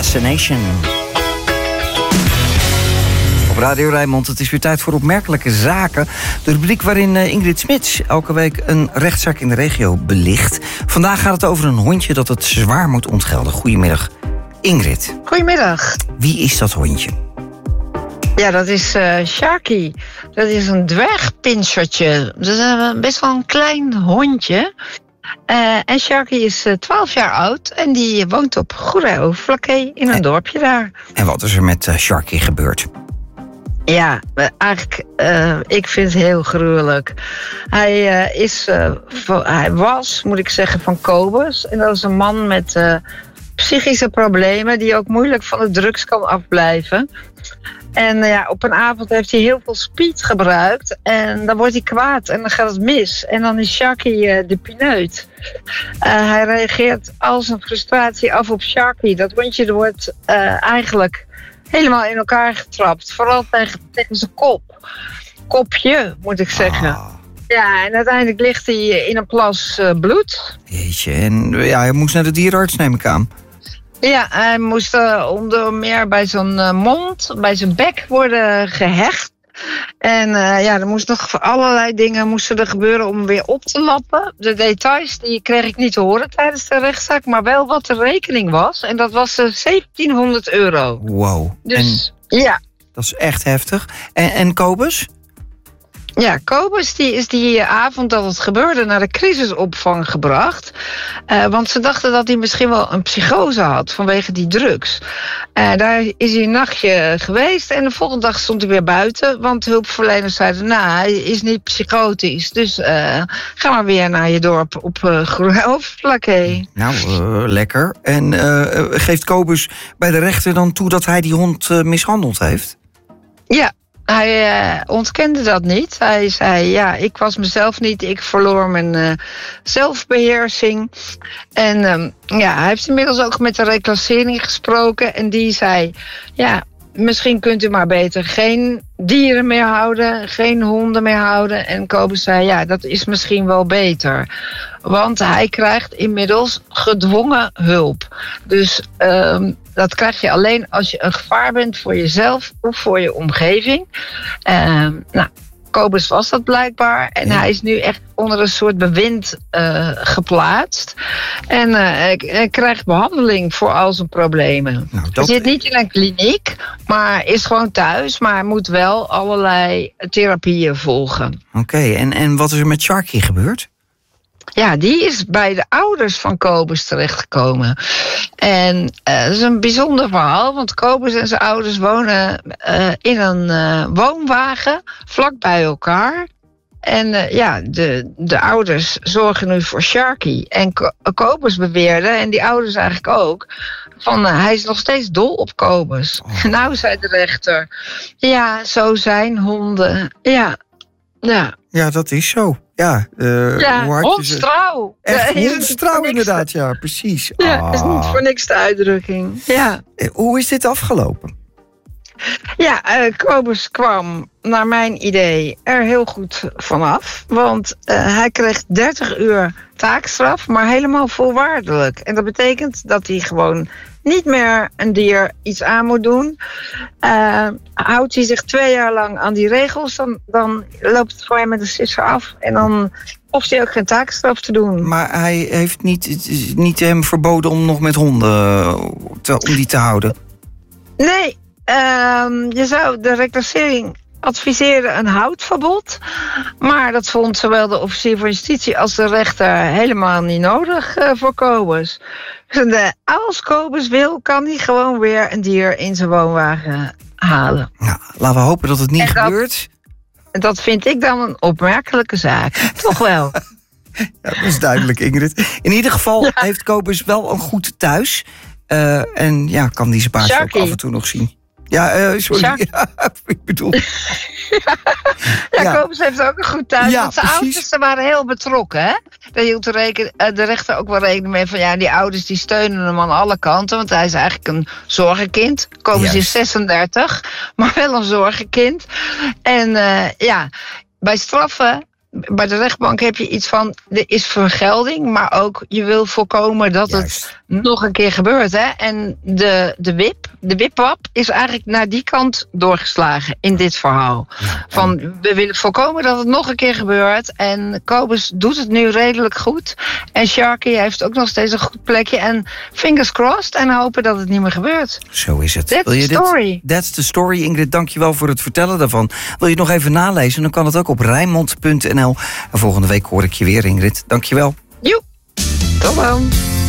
Fascination. Op Radio Rijnmond, het is weer tijd voor Opmerkelijke Zaken. De rubriek waarin Ingrid Smits elke week een rechtszaak in de regio belicht. Vandaag gaat het over een hondje dat het zwaar moet ontgelden. Goedemiddag, Ingrid. Goedemiddag. Wie is dat hondje? Ja, dat is Sharky. Dat is een dwergpinschertje. Dat is best wel een klein hondje. En Sharky is 12 jaar oud en die woont op Goeree-Overflakkee in een dorpje daar. En wat is er met Sharky gebeurd? Ja, eigenlijk, ik vind het heel gruwelijk. Hij was, moet ik zeggen, van Kobus. En dat is een man met psychische problemen die ook moeilijk van de drugs kan afblijven. En op een avond heeft hij heel veel speed gebruikt. En dan wordt hij kwaad en dan gaat het mis. En dan is Sharky de pineut. Hij reageert al zijn frustratie af op Sharky. Dat hondje wordt eigenlijk helemaal in elkaar getrapt. Vooral tegen zijn kop. Kopje, moet ik zeggen. Ja, en uiteindelijk ligt hij in een plas bloed. Jeetje, en hij moest naar de dierenarts, neem ik aan. Ja, hij moest onder meer bij zijn mond, bij zijn bek worden gehecht. En er moest nog allerlei dingen moesten er gebeuren om hem weer op te lappen. De details die kreeg ik niet te horen tijdens de rechtszaak, maar wel wat de rekening was. En dat was €1700. Wow. Dus ja. Dat is echt heftig. En Kobus? Ja, Kobus die is die avond dat het gebeurde naar de crisisopvang gebracht. Want ze dachten dat hij misschien wel een psychose had vanwege die drugs. Daar is hij een nachtje geweest en de volgende dag stond hij weer buiten. Want hulpverleners zeiden, hij is niet psychotisch. Dus ga maar weer naar je dorp op Goeree-Overflakkee. Nou, lekker. En geeft Kobus bij de rechter dan toe dat hij die hond mishandeld heeft? Ja. Hij ontkende dat niet. Hij zei, ik was mezelf niet. Ik verloor mijn zelfbeheersing. En hij heeft inmiddels ook met de reclassering gesproken. En die zei, misschien kunt u maar beter geen dieren meer houden. Geen honden meer houden. En Kobus zei, dat is misschien wel beter. Want hij krijgt inmiddels gedwongen hulp. Dus dat krijg je alleen als je een gevaar bent voor jezelf of voor je omgeving. Kobus was dat blijkbaar. En hij is nu echt onder een soort bewind geplaatst. En hij krijgt behandeling voor al zijn problemen. Hij zit niet in een kliniek, maar is gewoon thuis. Maar hij moet wel allerlei therapieën volgen. Oké, en wat is er met Sharky gebeurd? Ja, die is bij de ouders van Kobus terechtgekomen. En dat is een bijzonder verhaal, want Kobus en zijn ouders wonen in een woonwagen vlak bij elkaar. En de ouders zorgen nu voor Sharky. En Kobus beweerde, en die ouders eigenlijk ook, van hij is nog steeds dol op Kobus. Nou, zei de rechter, zo zijn honden. Ja, dat is zo. hondstrouw. Echt hondstrouw inderdaad, ja, precies. Ja, dat is niet voor niks de uitdrukking. Ja. Hoe is dit afgelopen? Ja, Kobus kwam, naar mijn idee, er heel goed vanaf. Want hij kreeg 30 uur taakstraf, maar helemaal voorwaardelijk. En dat betekent dat hij gewoon niet meer een dier iets aan moet doen. Houdt hij zich 2 jaar lang aan die regels, dan loopt het voor hem met een sisser af. En dan hoeft hij ook geen taakstraf te doen. Maar hij heeft niet hem verboden om nog met honden om die te houden? Nee, je zou de reclassering adviseren een houdverbod. Maar dat vond zowel de officier van justitie als de rechter helemaal niet nodig voor Kobus. Als Kobus wil, kan hij gewoon weer een dier in zijn woonwagen halen. Nou, laten we hopen dat het niet gebeurt. Dat vind ik dan een opmerkelijke zaak. Toch wel. Ja, dat is duidelijk, Ingrid. In ieder geval heeft Kobus wel een goed thuis. En kan die zijn baasje ook af en toe nog zien. Ja, sorry. Ja, ik bedoel... Kobus heeft ook een goed thuis. Want zijn ouders waren heel betrokken. Hè? Daar hield de rechter ook wel rekening mee van... die ouders die steunen hem aan alle kanten. Want hij is eigenlijk een zorgenkind. Kobus is 36, maar wel een zorgenkind. En bij straffen... Bij de rechtbank heb je iets van, er is vergelding, maar ook je wil voorkomen dat het nog een keer gebeurt. Hè? En de wipwap is eigenlijk naar die kant doorgeslagen in dit verhaal. Van, we willen voorkomen dat het nog een keer gebeurt. En Kobus doet het nu redelijk goed. En Sharky heeft ook nog steeds een goed plekje. En fingers crossed en hopen dat het niet meer gebeurt. Zo is het. That's the story. That's the story. Ingrid, dankjewel voor het vertellen daarvan. Wil je het nog even nalezen? Dan kan het ook op Rijnmond.nl. En volgende week hoor ik je weer, Ingrid. Dankjewel. Joep. Tot dan.